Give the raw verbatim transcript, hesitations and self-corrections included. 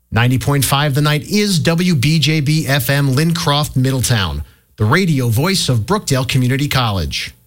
ninety point five The Night is W B J B F M Lincroft, Middletown, the radio voice of Brookdale Community College.